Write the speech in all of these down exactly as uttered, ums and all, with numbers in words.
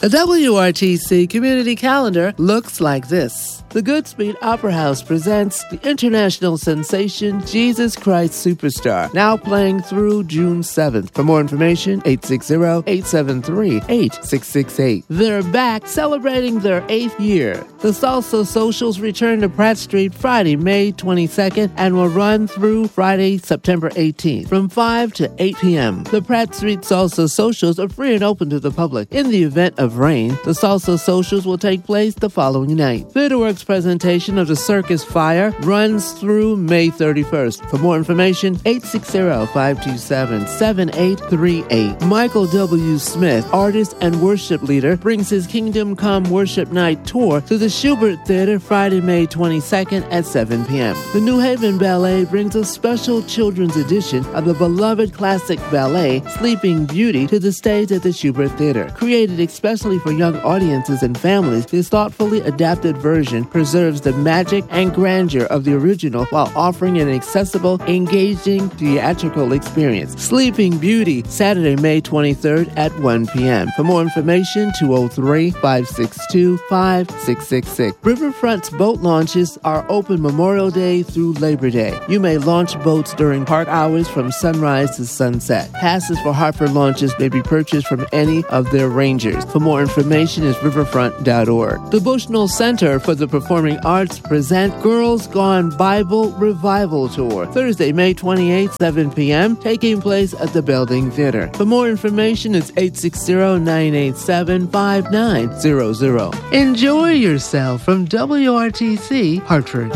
A W R T C community calendar looks like this. The Goodspeed Opera House presents the international sensation Jesus Christ Superstar, now playing through June seventh. For more information, eight six zero, eight seven three, eight six six eight. They're back celebrating their eighth year. The Salsa Socials return to Pratt Street Friday, May twenty-second, and will run through Friday, September eighteenth, from five to eight p.m. The Pratt Street Salsa Socials are free and open to the public. In the event of rain, the Salsa Socials will take place the following night. Theaterworks presentation of the Circus Fire runs through May thirty-first. For more information, eight six zero, five two seven, seven eight three eight. Michael W. Smith, artist and worship leader, brings his Kingdom Come Worship Night tour to the Schubert Theater Friday, May twenty-second at seven p.m. The New Haven Ballet brings a special children's edition of the beloved classic ballet Sleeping Beauty to the stage at the Schubert Theater. Created especially for young audiences and families, this thoughtfully adapted version preserves the magic and grandeur of the original while offering an accessible, engaging theatrical experience. Sleeping Beauty, Saturday, May twenty-third at one p.m. For more information, two oh three, five six two, five six six six. Riverfront's boat launches are open Memorial Day through Labor Day. You may launch boats during park hours from sunrise to sunset. Passes for Hartford launches may be purchased from any of their rangers. For more information is riverfront dot org. The Bushnell Center for the Performing Arts present Girls Gone Bible Revival Tour, Thursday, May twenty-eighth, seven p.m., taking place at the Belding Theater. For more information, it's eight six zero, nine eight seven, five nine zero zero. Enjoy yourself from W R T C Hartford.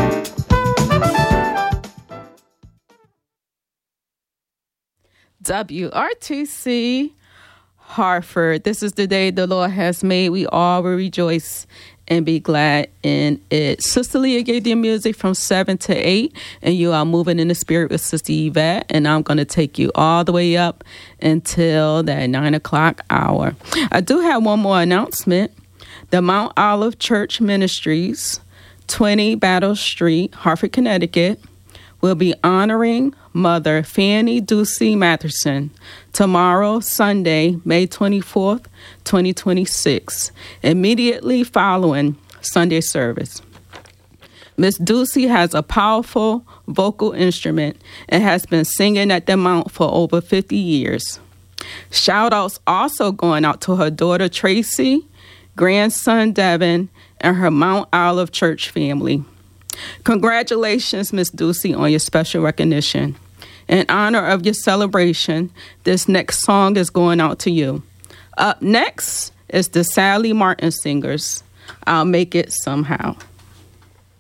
W R T C Hartford. This is the day the Lord has made. We all will rejoice and be glad in it. Sister Leah gave the music from seven to eight, and you are moving in the spirit with Sister Yvette, and I'm going to take you all the way up until that nine o'clock hour. I do have one more announcement. The Mount Olive Church Ministries, twenty Battle Street, Hartford, Connecticut, will be honoring Mother Fanny Ducey Matherson tomorrow, Sunday, May twenty-fourth, twenty twenty-six, immediately following Sunday service. Miss Ducey has a powerful vocal instrument and has been singing at the Mount for over fifty years. Shout-outs also going out to her daughter Tracy, grandson Devin, and her Mount Olive Church family. Congratulations, Miss Ducey, on your special recognition. In honor of your celebration, this next song is going out to you. Up next is the Sally Martin Singers, I'll Make It Somehow.